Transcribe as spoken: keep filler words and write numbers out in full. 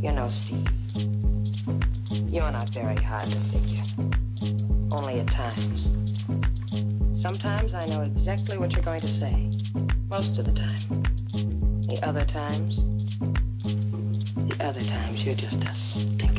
You know, Steve, you're not very hard to figure. Only at times. Sometimes I know exactly what you're going to say. Most of the time. The other times, the other times you're just a stinker.